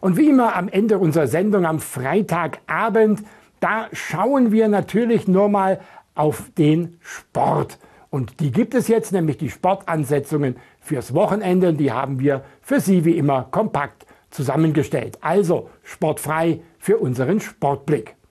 Und wie immer am Ende unserer Sendung am Freitagabend, da schauen wir natürlich nur mal auf den Sport. Und die gibt es jetzt, nämlich die Sportansetzungen fürs Wochenende. Und die haben wir für Sie wie immer kompakt zusammengestellt. Also sportfrei für unseren Sportblick.